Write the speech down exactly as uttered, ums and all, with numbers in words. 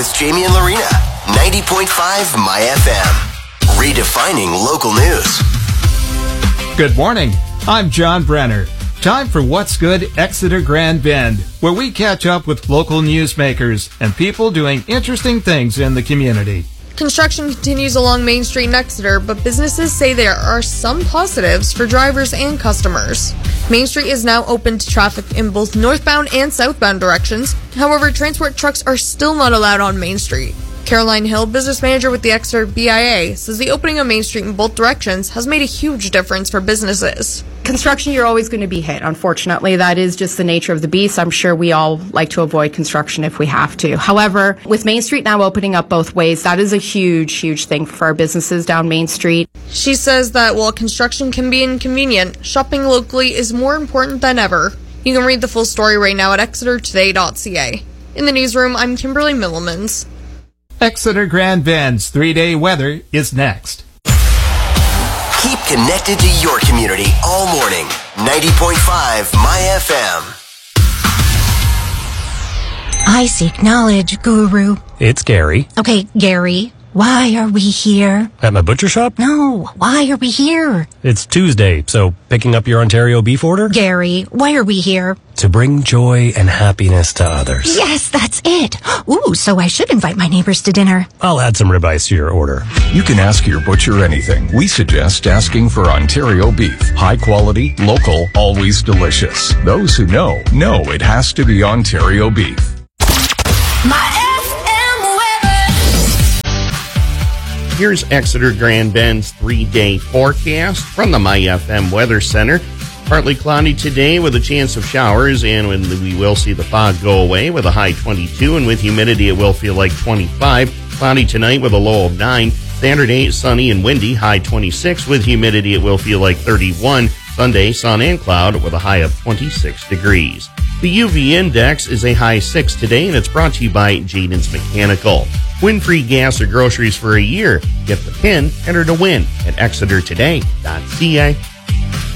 with Jamie and Lorena. ninety point five My F M. Redefining local news. Good morning. I'm John Brenner. Time for What's Good Exeter Grand Bend, where we catch up with local newsmakers and people doing interesting things in the community. Construction continues along Main Street in Exeter, but businesses say there are some positives for drivers and customers. Main Street is now open to traffic in both northbound and southbound directions. However, transport trucks are still not allowed on Main Street. Caroline Hill, business manager with the Exeter B I A, says the opening of Main Street in both directions has made a huge difference for businesses. Construction, you're always going to be hit, unfortunately. That is just the nature of the beast. I'm sure we all like to avoid construction if we have to. However, with Main Street now opening up both ways, that is a huge, huge thing for our businesses down Main Street. She says that while construction can be inconvenient, shopping locally is more important than ever. You can read the full story right now at exeter today dot c a. In the newsroom, I'm Kimberly Millemans. Exeter Grand Bend's three-day weather is next. Keep connected to your community all morning. ninety point five My F M. I seek knowledge, Guru. It's Gary. Okay, Gary, why are we here? At my butcher shop? No, why are we here? It's Tuesday, so picking up your Ontario beef order? Gary, why are we here? To bring joy and happiness to others. Yes, that's it. Ooh, so I should invite my neighbors to dinner. I'll add some ribeyes to your order. You can ask your butcher anything. We suggest asking for Ontario beef. High quality, local, always delicious. Those who know, know it has to be Ontario beef. My F M weather. Here's Exeter Grand Bend's three-day forecast from the My F M Weather Center. Partly cloudy today with a chance of showers, and when we will see the fog go away with a high twenty-two, and with humidity it will feel like twenty-five. Cloudy tonight with a low of nine. Saturday, sunny and windy, high twenty-six. With humidity it will feel like thirty-one. Sunday, sun and cloud with a high of twenty-six degrees. The U V index is a high six today, and it's brought to you by Jaden's Mechanical. Win free gas or groceries for a year. Get the pin, enter to win at exeter today dot c a.